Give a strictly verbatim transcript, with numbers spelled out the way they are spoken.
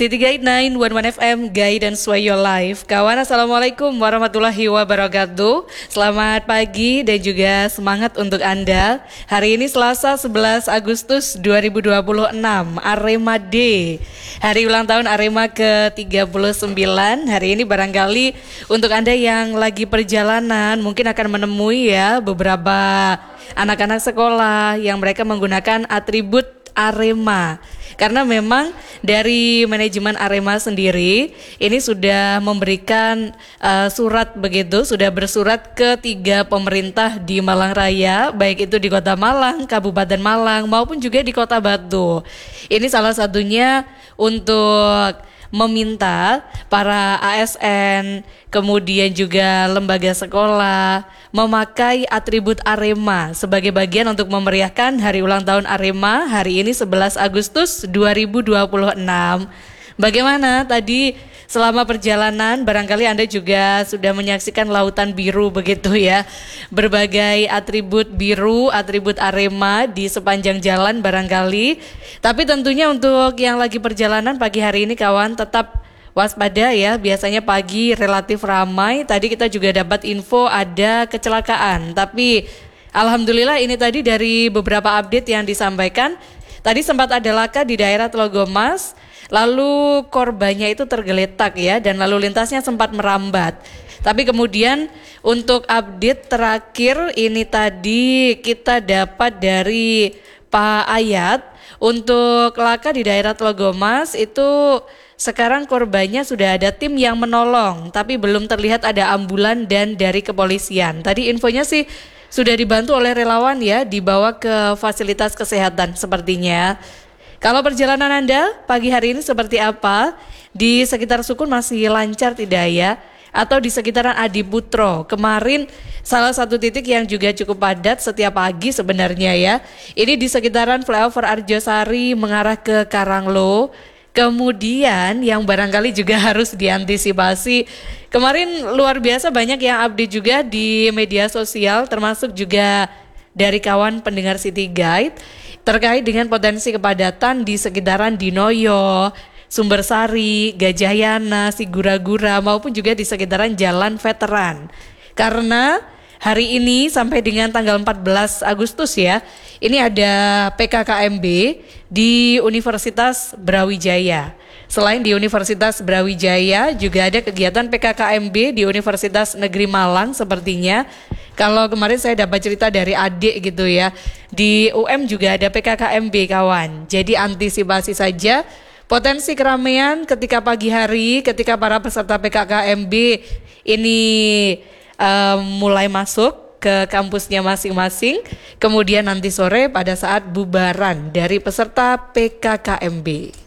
City Guide sembilan satu satu F M, Guidance Why Your Life. Kawan, Assalamualaikum warahmatullahi wabarakatuh. Selamat pagi dan juga semangat untuk Anda. Hari ini Selasa sebelas Agustus dua ribu dua puluh enam, Arema Day. Hari ulang tahun Arema ke tiga puluh sembilan. Hari ini barangkali untuk Anda yang lagi perjalanan mungkin akan menemui ya beberapa anak-anak sekolah yang mereka menggunakan atribut Arema. Karena memang dari manajemen Arema sendiri ini sudah memberikan uh, surat begitu, sudah bersurat ke tiga pemerintah di Malang Raya, baik itu di Kota Malang, Kabupaten Malang maupun juga di Kota Batu. Ini salah satunya untuk meminta para A S N, kemudian juga lembaga sekolah memakai atribut Arema sebagai bagian untuk memeriahkan hari ulang tahun Arema hari ini sebelas Agustus dua ribu dua puluh enam. Bagaimana tadi selama perjalanan barangkali Anda juga sudah menyaksikan lautan biru begitu ya. Berbagai atribut biru, atribut Arema di sepanjang jalan barangkali. Tapi tentunya untuk yang lagi perjalanan pagi hari ini kawan tetap waspada ya. Biasanya pagi relatif ramai. Tadi kita juga dapat info ada kecelakaan. Tapi alhamdulillah ini tadi dari beberapa update yang disampaikan. Tadi sempat ada laka di daerah Telogomas. Lalu korbannya itu tergeletak ya dan lalu lintasnya sempat merambat. Tapi kemudian untuk update terakhir ini tadi kita dapat dari Pak Ayat untuk laka di daerah Telogomas itu sekarang korbannya sudah ada tim yang menolong tapi belum terlihat ada ambulan dan dari kepolisian. Tadi infonya sih sudah dibantu oleh relawan ya, dibawa ke fasilitas kesehatan sepertinya. Kalau perjalanan Anda pagi hari ini seperti apa? Di sekitar Sukun masih lancar tidak ya? Atau di sekitaran Adiputro? Kemarin salah satu titik yang juga cukup padat setiap pagi sebenarnya ya. Ini di sekitaran flyover Arjosari mengarah ke Karanglo. Kemudian yang barangkali juga harus diantisipasi. Kemarin luar biasa banyak yang update juga di media sosial termasuk juga dari kawan pendengar City Guide terkait dengan potensi kepadatan di sekitaran Dinoyo, Sumbersari, Gajayana, Sigura-gura maupun juga di sekitaran Jalan Veteran. Karena hari ini sampai dengan tanggal empat belas Agustus ya, ini ada P K K M B di Universitas Brawijaya. Selain di Universitas Brawijaya juga ada kegiatan P K K M B di Universitas Negeri Malang sepertinya. Kalau kemarin saya dapat cerita dari adik gitu ya, di U M juga ada P K K M B kawan. Jadi antisipasi saja potensi keramaian ketika pagi hari, ketika para peserta P K K M B ini um, mulai masuk ke kampusnya masing-masing. Kemudian nanti sore pada saat bubaran dari peserta P K K M B.